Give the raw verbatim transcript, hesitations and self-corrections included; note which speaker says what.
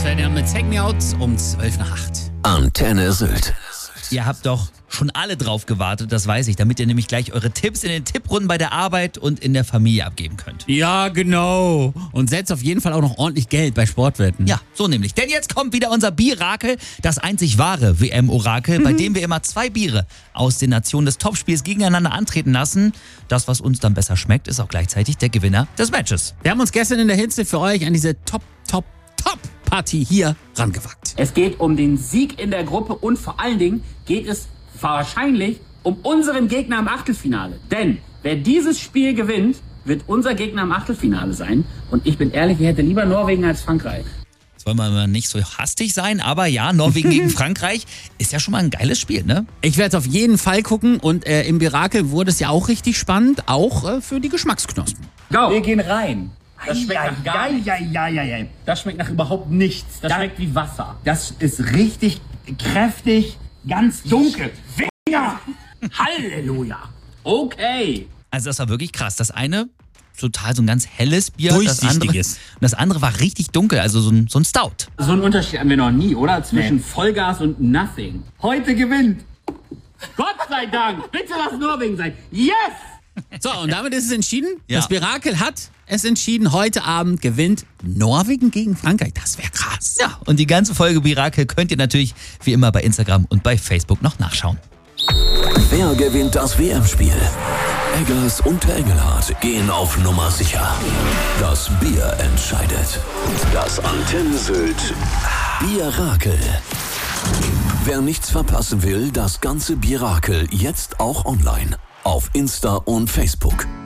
Speaker 1: Franz Ferdinand mit Take Me Out um zwölf nach acht.
Speaker 2: Antenne Sylt.
Speaker 3: Ihr habt doch schon alle drauf gewartet, das weiß ich, damit ihr nämlich gleich eure Tipps in den Tipprunden bei der Arbeit und in der Familie abgeben könnt.
Speaker 1: Ja, genau. Und setzt auf jeden Fall auch noch ordentlich Geld bei Sportwetten.
Speaker 3: Ja, so nämlich. Denn jetzt kommt wieder unser Birakel, das einzig wahre W M-Orakel, mhm. bei dem wir immer zwei Biere aus den Nationen des Topspiels gegeneinander antreten lassen. Das, was uns dann besser schmeckt, ist auch gleichzeitig der Gewinner des Matches.
Speaker 1: Wir haben uns gestern in der Hitze für euch an diese Top, Top, Top Partie hier rangewagt.
Speaker 4: Es geht um den Sieg in der Gruppe und vor allen Dingen geht es wahrscheinlich um unseren Gegner im Achtelfinale. Denn wer dieses Spiel gewinnt, wird unser Gegner im Achtelfinale sein. Und ich bin ehrlich, ich hätte lieber Norwegen als Frankreich.
Speaker 3: Jetzt wollen wir mal nicht so hastig sein, aber ja, Norwegen gegen Frankreich ist ja schon mal ein geiles Spiel, ne?
Speaker 1: Ich werde es auf jeden Fall gucken und äh, im Birakel wurde es ja auch richtig spannend, auch äh, für die Geschmacksknospen.
Speaker 4: Go! Wir gehen rein.
Speaker 5: Das schmeckt nach gar nichts. Ja, ja, ja, ja.
Speaker 4: Das schmeckt nach überhaupt nichts. Das, das schmeckt wie Wasser.
Speaker 5: Das ist richtig kräftig, ganz dunkel. Finger!
Speaker 4: Halleluja! Okay.
Speaker 3: Also das war wirklich krass. Das eine, total so ein ganz helles Bier. Das andere, und das andere war richtig dunkel, also so ein, so ein Stout.
Speaker 4: So einen Unterschied haben wir noch nie, oder? Zwischen nee. Vollgas und Nothing. Heute gewinnt. Gott sei Dank. Bitte lass Norwegen sein. Yes!
Speaker 1: So, und damit ist es entschieden.
Speaker 3: Ja.
Speaker 1: Das Birakel hat es entschieden. Heute Abend gewinnt Norwegen gegen Frankreich. Das wäre krass.
Speaker 3: Ja, und die ganze Folge Birakel könnt ihr natürlich wie immer bei Instagram und bei Facebook noch nachschauen.
Speaker 2: Wer gewinnt das W M-Spiel? Eggers und der Engelhardt gehen auf Nummer sicher. Das Bier entscheidet. Das Antenne Sylt Birakel. Wer nichts verpassen will, das ganze Birakel jetzt auch online. Auf Insta und Facebook.